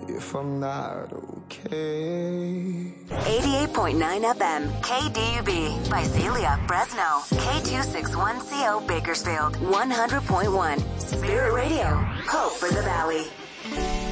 if I'm not okay. 88.9 FM, KDUB, Visalia, Fresno, K261CO, Bakersfield, 100.1, Spirit Radio, Hope for the Valley.